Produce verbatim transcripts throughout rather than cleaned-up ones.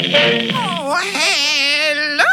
Oh, hello,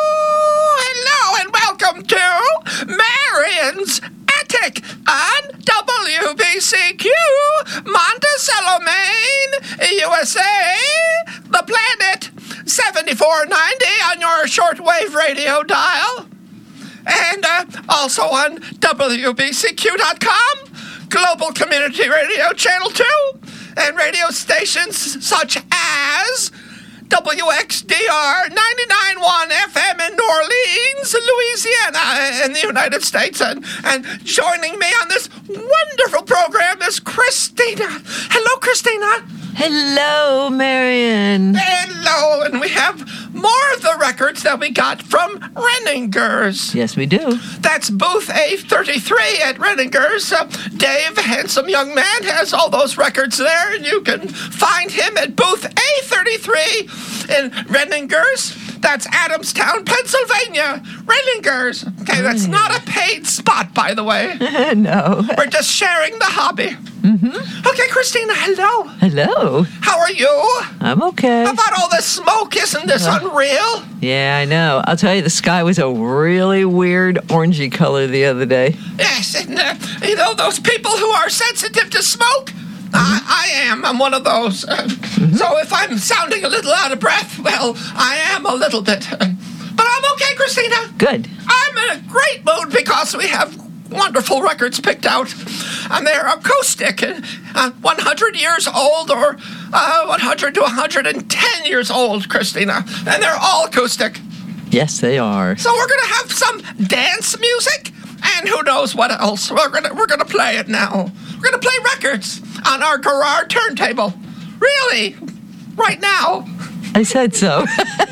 hello, and welcome to Marion's Attic on W B C Q, Monticello, Maine, U S A, the planet seventy-four ninety on your shortwave radio dial, and uh, also on W B C Q dot com, Global Community Radio Channel two, and radio stations such as W X D R ninety-nine point one F M in New Orleans, Louisiana, in the United States. And, and joining me on this wonderful program is Christina. Hello, Christina. Hello, Marion. Hello, and we have more of the records that we got from Renninger's. Yes, we do. That's booth A thirty-three at Renninger's. Uh, Dave, handsome young man, has all those records there, and you can find him at booth A thirty-three in Renninger's. That's Adamstown, Pennsylvania. Renninger's. Okay, that's not a paid spot, by the way. No. We're just sharing the hobby. Mm-hmm. Okay, Christina, hello. Hello. How are you? I'm okay. How about all this smoke? Isn't this uh, unreal? Yeah, I know. I'll tell you, the sky was a really weird orangey color the other day. Yes, and uh, you know, those people who are sensitive to smoke, mm-hmm. I, I am. I'm one of those. Uh, mm-hmm. So if I'm sounding a little out of breath, well, I am a little bit. Uh, but I'm okay, Christina. Good. I'm in a great mood because we have wonderful records picked out, and they're acoustic, and uh, one hundred years old, or uh, one hundred to one hundred ten years old, Christina, and they're all acoustic. Yes, they are. So we're gonna have some dance music, and who knows what else. We're gonna we're gonna play it now. We're gonna play records on our Garrard turntable. Really, right now. I said so.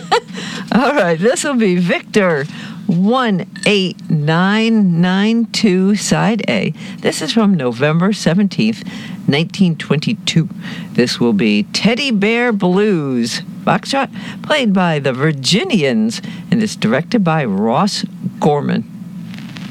All right, this will be Victor one eight nine nine two, side A. This is from November seventeenth, nineteen twenty-two. This will be Teddy Bear Blues, Foxtrot, played by the Virginians, and it's directed by Ross Gorman.